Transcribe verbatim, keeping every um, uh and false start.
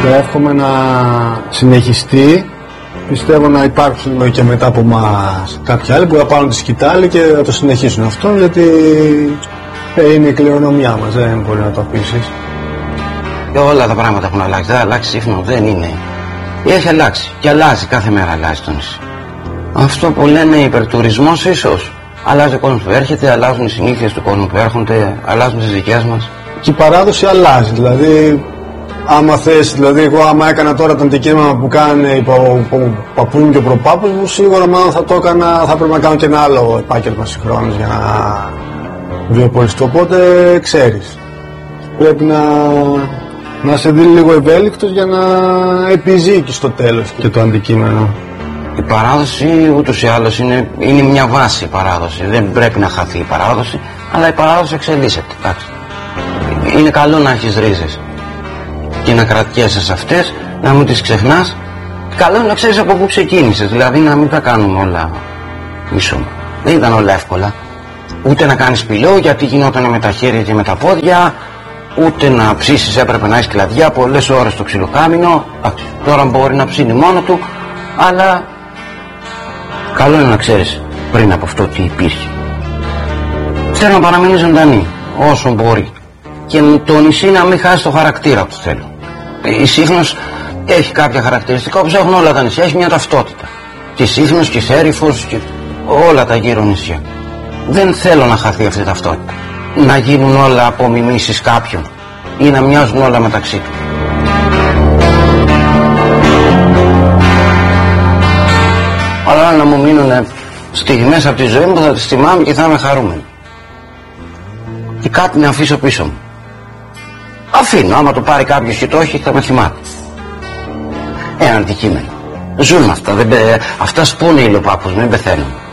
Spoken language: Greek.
εύχομαι να συνεχιστεί. Πιστεύω να υπάρξουν και μετά από εμάς κάποιοι άλλοι που θα πάρουν τη σκητάλη και θα το συνεχίσουν αυτό, γιατί είναι η κληρονομιά μας, δεν μπορεί να το αφήσεις. Και όλα τα πράγματα έχουν αλλάξει, δεν αλλάξει ύφνο, δεν είναι. Έχει αλλάξει και αλλάζει, κάθε μέρα αλλάζει το νησί. Αυτό που λένε υπερτουρισμός ίσως. Αλλάζει ο κόσμος που έρχεται, αλλάζουν οι συνήθειες του κόσμου που έρχονται, αλλάζουν τις δικές μας. Και η παράδοση αλλάζει, δηλαδή άμα θες, δηλαδή εγώ άμα έκανα τώρα το αντικείμενο που κάνει οι παππούς μου και ο προπάπους μου, σίγουρα μάλλον θα το έκανα, θα πρέπει να κάνω και ένα άλλο επάγγελμα συγχρόνως για να βιοπολιστώ, οπότε ξέρεις. Πρέπει να, να σε δει λίγο ευέλικτος για να επιζήκει στο τέλος και το αντικείμενο. Η παράδοση ούτως ή άλλως είναι, είναι μια βάση η παράδοση, δεν πρέπει να χαθεί η παράδοση, αλλά η παράδοση εξελίσσεται, εντάξει. Είναι καλό να έχεις ρίζες και να κρατιέσαι σε αυτές, να μην τις ξεχνάς. Καλό είναι να ξέρεις από πού ξεκίνησες, δηλαδή να μην τα κάνουμε όλα μισό. Δεν ήταν όλα εύκολα. Ούτε να κάνεις πυλό γιατί γινόταν με τα χέρια και με τα πόδια, ούτε να ψήσεις έπρεπε να έχεις κλαδιά πολλές ώρες στο ξυλοκάμινο. Τώρα μπορεί να ψήνει μόνο του, αλλά καλό είναι να ξέρεις πριν από αυτό τι υπήρχε. Θέλω να παραμείνει ζωντανή όσο μπορεί και το νησί να μην χάσει το χαρακτήρα που θέλω. Η Σύφνος έχει κάποια χαρακτηριστικά όπως έχουν όλα τα νησιά, έχει μια ταυτότητα. Και η Σύφνος και η Σέριφος και όλα τα γύρω νησιά. Δεν θέλω να χαθεί αυτή η ταυτότητα. Να γίνουν όλα απομιμήσεις κάποιων ή να μοιάζουν όλα μεταξύ τους. Αλλά να μου μείνουν στιγμές από τη ζωή μου που θα τις θυμάμαι και θα είμαι χαρούμενο. Και κάτι να αφήσω πίσω μου. Αφήνω, άμα το πάρει κάποιος και το έχει θα με θυμάται. Ένα αντικείμενο. Ζούμε αυτά, δεν, αυτά σπούν οι υλοπάπους, μην πεθαίνουν.